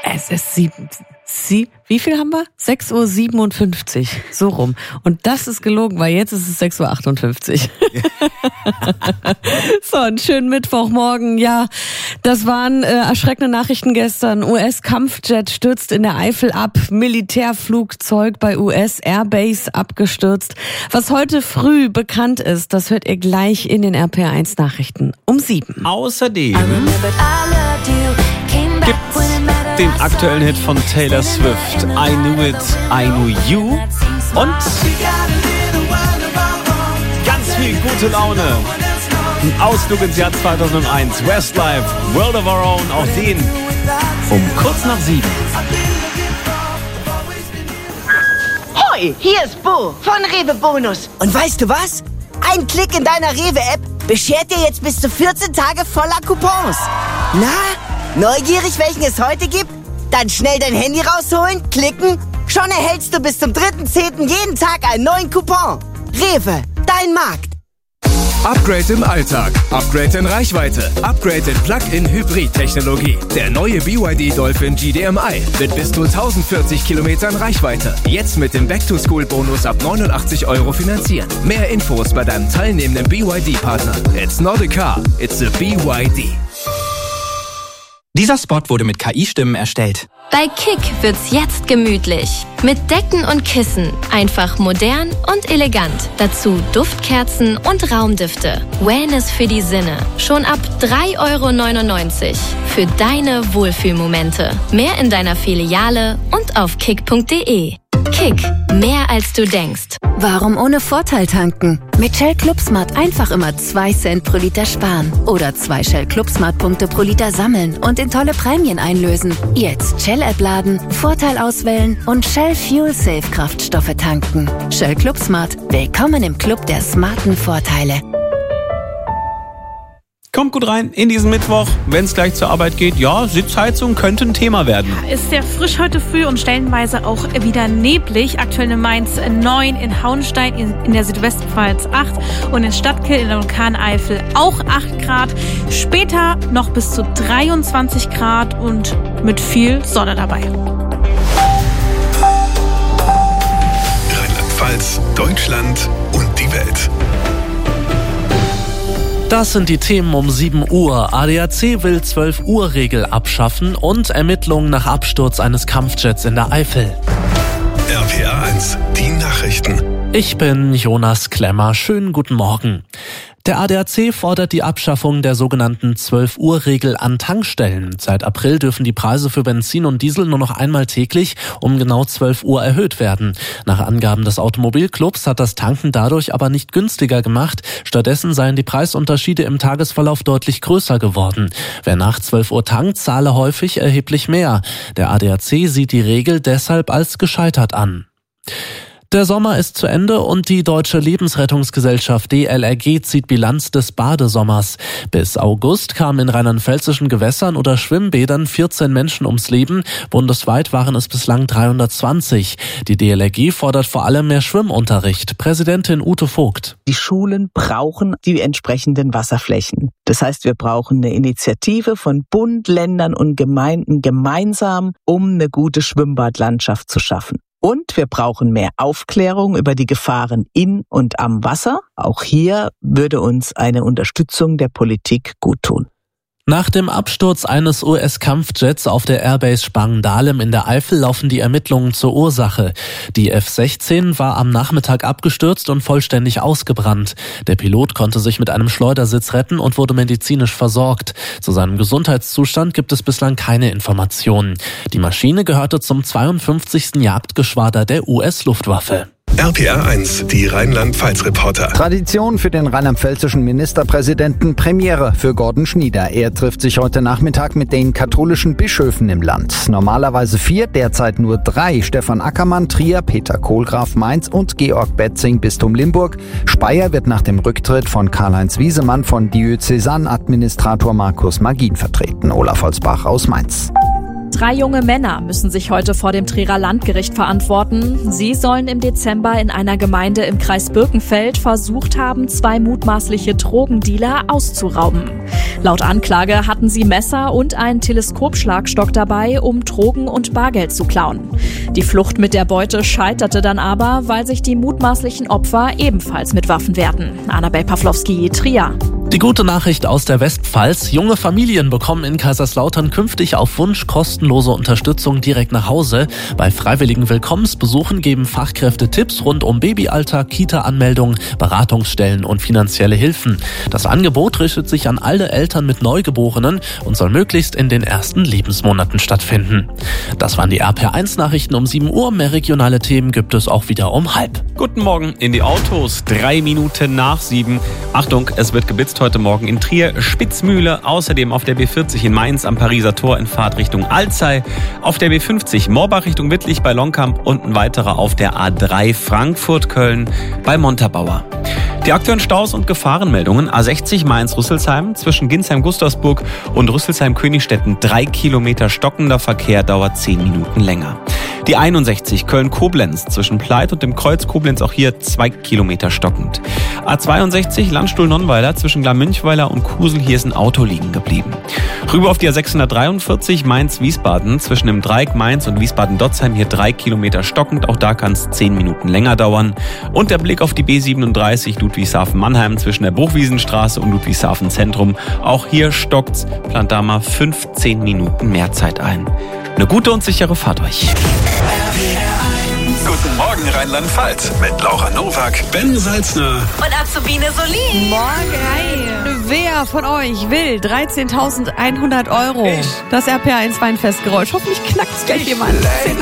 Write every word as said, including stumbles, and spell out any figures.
Es ist sieben, sie, wie viel haben wir? sechs Uhr siebenundfünfzig, so rum. Und das ist gelogen, weil jetzt ist es sechs Uhr achtundfünfzig. So, einen schönen Mittwochmorgen. Ja, das waren äh, erschreckende Nachrichten gestern. U S-Kampfjet stürzt in der Eifel ab. Militärflugzeug bei U S-Airbase abgestürzt. Was heute früh bekannt ist, das hört ihr gleich in den R P R eins Nachrichten um sieben. Außerdem gibt's den aktuellen Hit von Taylor Swift, I Knew It, I Knew You. Und ganz viel gute Laune. Ein Ausflug ins Jahr zweitausendeins. Westlife, World of Our Own, auch den um kurz nach sieben. Hoi, hier ist Bo von Rewe Bonus. Und weißt du was? Ein Klick in deiner Rewe-App beschert dir jetzt bis zu vierzehn Tage voller Coupons. Na, neugierig, welchen es heute gibt? Dann schnell dein Handy rausholen, klicken. Schon erhältst du bis zum dritten zehnten jeden Tag einen neuen Coupon. Rewe, dein Markt. Upgrade im Alltag, Upgrade in Reichweite, Upgrade in Plug-in-Hybrid-Technologie. Der neue B Y D Dolphin G D M I mit bis zu tausendvierzig Kilometern Reichweite. Jetzt mit dem Back-to-School-Bonus ab neunundachtzig Euro finanzieren. Mehr Infos bei deinem teilnehmenden B Y D-Partner. It's not a car, it's a B Y D. Dieser Spot wurde mit K I-Stimmen erstellt. Bei Kick wird's jetzt gemütlich. Mit Decken und Kissen. Einfach modern und elegant. Dazu Duftkerzen und Raumdüfte. Wellness für die Sinne. Schon ab drei Euro neunundneunzig. Für deine Wohlfühlmomente. Mehr in deiner Filiale und auf kick punkt de. Kick. Mehr als du denkst. Warum ohne Vorteil tanken? Mit Shell ClubSmart einfach immer zwei Cent pro Liter sparen. Oder zwei Shell ClubSmart-Punkte pro Liter sammeln und in tolle Prämien einlösen. Jetzt Shell-App laden, Vorteil auswählen und Shell Fuel Safe Kraftstoffe tanken. Shell ClubSmart. Willkommen im Club der smarten Vorteile. Kommt gut rein in diesen Mittwoch, wenn es gleich zur Arbeit geht. Ja, Sitzheizung könnte ein Thema werden. Ist sehr frisch heute früh und stellenweise auch wieder neblig. Aktuell in Mainz neun, in Hauenstein in der Südwestpfalz acht und in Stadtkiel in der Vulkaneifel auch acht Grad. Später noch bis zu dreiundzwanzig Grad und mit viel Sonne dabei. Rheinland-Pfalz, Deutschland und die Welt. Das sind die Themen um sieben Uhr. A D A C will zwölf Uhr Regel abschaffen und Ermittlungen nach Absturz eines Kampfjets in der Eifel. R P R eins, die Nachrichten. Ich bin Jonas Klemmer. Schönen guten Morgen. Der A D A C fordert die Abschaffung der sogenannten zwölf Uhr Regel an Tankstellen. Seit April dürfen die Preise für Benzin und Diesel nur noch einmal täglich um genau zwölf Uhr erhöht werden. Nach Angaben des Automobilclubs hat das Tanken dadurch aber nicht günstiger gemacht. Stattdessen seien die Preisunterschiede im Tagesverlauf deutlich größer geworden. Wer nach zwölf Uhr tankt, zahle häufig erheblich mehr. Der A D A C sieht die Regel deshalb als gescheitert an. Der Sommer ist zu Ende und die Deutsche Lebensrettungsgesellschaft D L R G zieht Bilanz des Badesommers. Bis August kamen in rheinland-pfälzischen Gewässern oder Schwimmbädern vierzehn Menschen ums Leben. Bundesweit waren es bislang dreihundertzwanzig. Die D L R G fordert vor allem mehr Schwimmunterricht. Präsidentin Ute Vogt. Die Schulen brauchen die entsprechenden Wasserflächen. Das heißt, wir brauchen eine Initiative von Bund, Ländern und Gemeinden gemeinsam, um eine gute Schwimmbadlandschaft zu schaffen. Und wir brauchen mehr Aufklärung über die Gefahren in und am Wasser. Auch hier würde uns eine Unterstützung der Politik gut tun. Nach dem Absturz eines U S-Kampfjets auf der Airbase Spangdahlem in der Eifel laufen die Ermittlungen zur Ursache. Die F sechzehn war am Nachmittag abgestürzt und vollständig ausgebrannt. Der Pilot konnte sich mit einem Schleudersitz retten und wurde medizinisch versorgt. Zu seinem Gesundheitszustand gibt es bislang keine Informationen. Die Maschine gehörte zum zweiundfünfzigsten Jagdgeschwader der U S-Luftwaffe. R P R eins, die Rheinland-Pfalz-Reporter. Tradition für den rheinland-pfälzischen Ministerpräsidenten, Premiere für Gordon Schnieder. Er trifft sich heute Nachmittag mit den katholischen Bischöfen im Land. Normalerweise vier, derzeit nur drei. Stefan Ackermann, Trier, Peter Kohlgraf, Mainz und Georg Betzing, Bistum Limburg. Speyer wird nach dem Rücktritt von Karl-Heinz Wiesemann von Diözesanadministrator Markus Magin vertreten. Olaf Holzbach aus Mainz. Drei junge Männer müssen sich heute vor dem Trierer Landgericht verantworten. Sie sollen im Dezember in einer Gemeinde im Kreis Birkenfeld versucht haben, zwei mutmaßliche Drogendealer auszurauben. Laut Anklage hatten sie Messer und einen Teleskopschlagstock dabei, um Drogen und Bargeld zu klauen. Die Flucht mit der Beute scheiterte dann aber, weil sich die mutmaßlichen Opfer ebenfalls mit Waffen wehrten. Annabel Pawlowski, Trier. Die gute Nachricht aus der Westpfalz: Junge Familien bekommen in Kaiserslautern künftig auf Wunsch kostenlose Unterstützung direkt nach Hause. Bei freiwilligen Willkommensbesuchen geben Fachkräfte Tipps rund um Babyalltag, Kita-Anmeldung, Beratungsstellen und finanzielle Hilfen. Das Angebot richtet sich an alle Eltern mit Neugeborenen und soll möglichst in den ersten Lebensmonaten stattfinden. Das waren die R P R eins Nachrichten um sieben Uhr. Mehr regionale Themen gibt es auch wieder um halb. Guten Morgen in die Autos. Drei Minuten nach sieben. Achtung, es wird geblitzt heute Morgen in Trier, Spitzmühle, außerdem auf der B vierzig in Mainz am Pariser Tor in Fahrt Richtung Alzey, auf der B fünfzig Morbach Richtung Wittlich bei Longkamp und ein weiterer auf der A drei Frankfurt-Köln bei Montabaur. Die aktuellen Staus und Gefahrenmeldungen: A sechzig Mainz-Rüsselsheim zwischen Ginsheim-Gustavsburg und Rüsselsheim-Königstetten drei Kilometer stockender Verkehr, dauert zehn Minuten länger. Die einundsechzig Köln-Koblenz zwischen Pleit und dem Kreuz Koblenz, auch hier zwei Kilometer stockend. A zweiundsechzig Landstuhl-Nonnweiler zwischen Glarmünchweiler und Kusel, hier ist ein Auto liegen geblieben. Rüber auf die A sechshundertdreiundvierzig Mainz-Wiesbaden zwischen dem Dreieck Mainz und Wiesbaden-Dotzheim, hier drei Kilometer stockend, auch da kann es zehn Minuten länger dauern. Und der Blick auf die B siebenunddreißig Ludwigshafen-Mannheim zwischen der Bruchwiesenstraße und Ludwigshafen-Zentrum, auch hier stockt's, plant da mal fünfzehn Minuten mehr Zeit ein. Eine gute und sichere Fahrt euch. Guten Morgen Rheinland-Pfalz mit Laura Nowak, Ben Salzner Und Azubine Solin. Morgen. Wer von euch will dreizehntausendeinhundert Euro? Ich. Das R P R eins Weinfestgeräusch. Hoffentlich knackt's gleich jemand.